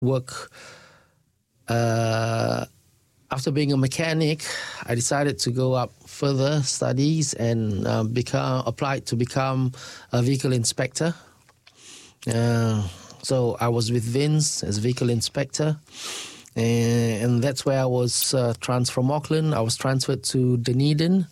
work. After being a mechanic, I decided to go up further studies and applied to become a vehicle inspector. So I was with Vince as vehicle inspector, and that's where I was from Auckland. I was transferred to Dunedin,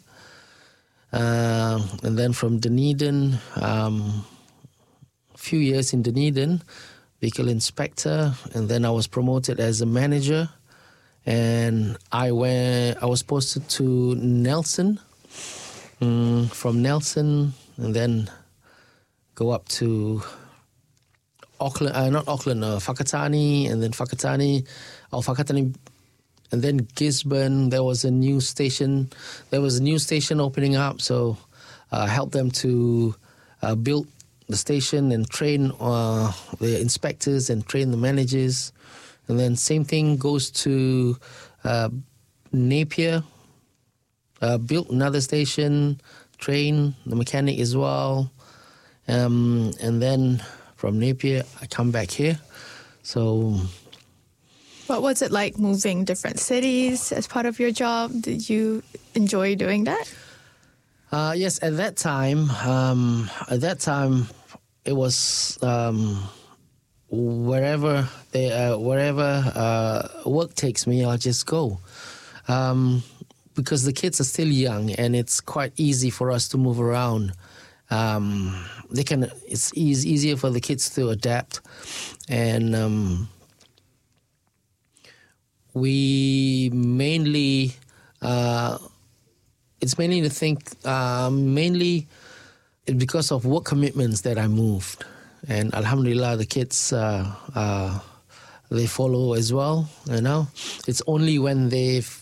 and then from Dunedin, a few years in Dunedin, vehicle inspector, and then I was promoted as a manager. And I was posted to Nelson, from Nelson, and then go up to Auckland, Whakatane, and then Whakatane, and then Gisborne. There was a new station opening up, so I helped them to build the station and train the inspectors and train the managers. And then same thing goes to Napier, built another station, train the mechanic as well. And then from Napier, I come back here. So, what was it like moving different cities as part of your job? Did you enjoy doing that? Yes, at that time, it was wherever work takes me, I'll just go. Because the kids are still young, and it's quite easy for us to move around. It's easier for the kids to adapt, and we mainly because of work commitments that I moved. And Alhamdulillah, the kids, they follow as well, you know. It's only when they've,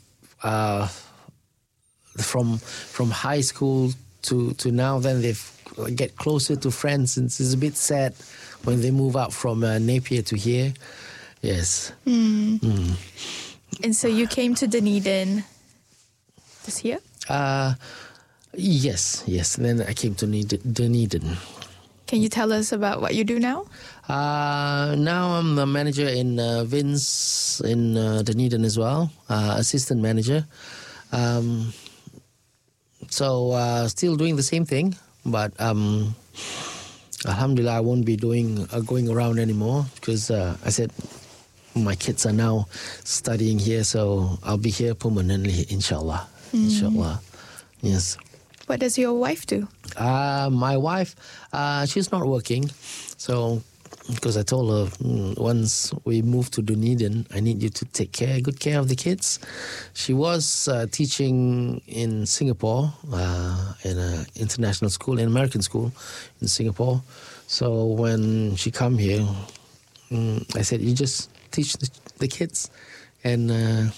from high school to now, then they get closer to friends. It's a bit sad when they move out from Napier to here. Yes. And so you came to Dunedin this year? Yes. Then I came to Dunedin. Can you tell us about what you do now? Now I'm the manager in Vince in Dunedin as well, assistant manager. So still doing the same thing, but Alhamdulillah, I won't be going around anymore because I said my kids are now studying here, so I'll be here permanently, inshallah. Inshallah, yes. What does your wife do? My wife, she's not working. So, because I told her, once we move to Dunedin, I need you to take good care of the kids. She was teaching in Singapore, in an international school, an American school in Singapore. So when she come here, I said, you just teach the kids. And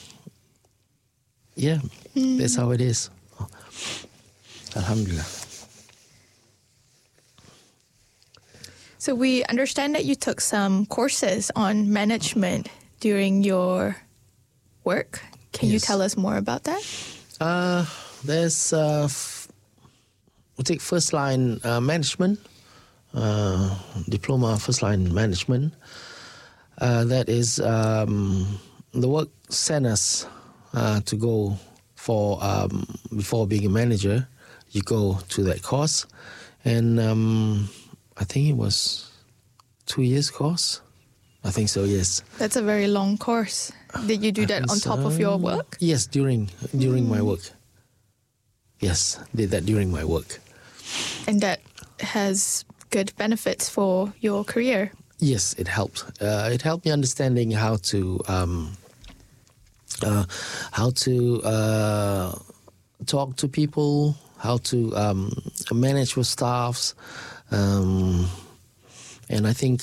that's how it is. Alhamdulillah. So we understand that you took some courses on management during your work. Can you tell us more about that? There's we take first line management, diploma first line management. That is the work sent us to go for before being a manager. You go to that course, and I think it was 2 years course. I think so, yes. That's a very long course. Did you do that on top of your work? Yes, during my work. Yes, did that during my work. And that has good benefits for your career? Yes, it helped. It helped me understanding how to talk to people, how to manage with staffs, and I think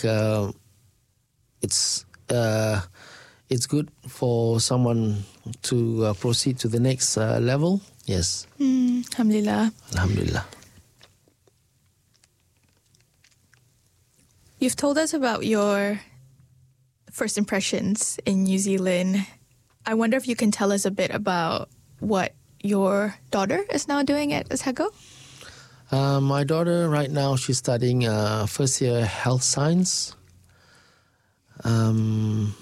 it's good for someone to proceed to the next level. Yes. Alhamdulillah. Alhamdulillah. You've told us about your first impressions in New Zealand. I wonder if you can tell us a bit about what your daughter is now doing at Otago? My daughter right now, she's studying first year health science.